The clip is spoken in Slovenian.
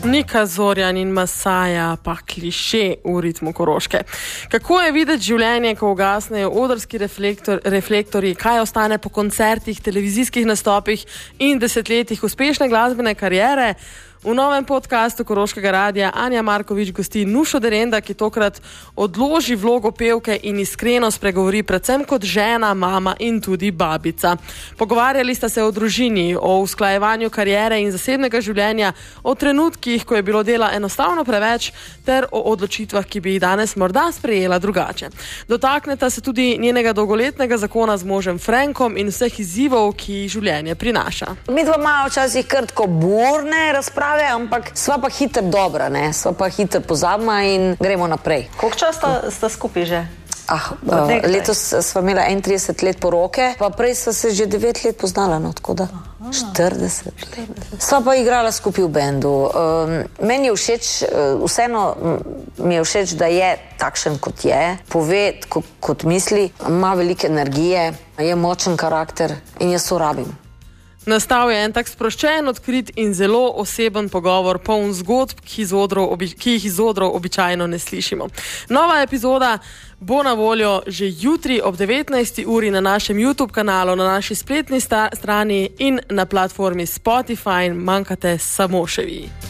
Nika Zorjan in Masaja, pa kliše v ritmu Koroške. Kako je videti življenje, ko ugasnejo odrski reflektorji, kaj ostane po koncertih, televizijskih nastopih in desetletjih uspešne glasbene kariere? V novem podcastu Koroškega radia Anja Markovič gosti Nušo Derenda, ki tokrat odloži vlogo pevke in iskreno spregovori predvsem kot žena, mama in tudi babica. Pogovarjali sta se o družini, o usklajevanju kariere in zasebnega življenja, o trenutkih, ko je bilo dela enostavno preveč, ter o odločitvah, ki bi jih danes morda sprejela drugače. Dotakneta se tudi njenega dolgoletnega zakona z možem Frankom in vseh izzivov, ki jih življenje prinaša. Midva malo včasih krtko burne razprave, ampak sva pa hiter dobra, ne? Sva pa hiter pozabna in gremo naprej. Koliko časa sta skupaj že? Letos sva imela 31 let poroke, pa prej sva se že 9 let poznala, no, tako da 40 let. Sva pa igrala skupaj v bendu. Meni je všeč, vseeno mi je všeč, da je takšen, kot je, pove, kot misli, ima veliko energije, je močen karakter in jaz to rabim. Nastal je en tak sproščen, odkrit in zelo oseben pogovor, poln zgodb, ki jih iz odrov običajno ne slišimo. Nova epizoda bo na voljo že jutri ob 19. uri na našem YouTube kanalu, na naši spletni strani in na platformi Spotify. Manjkate samo še vi.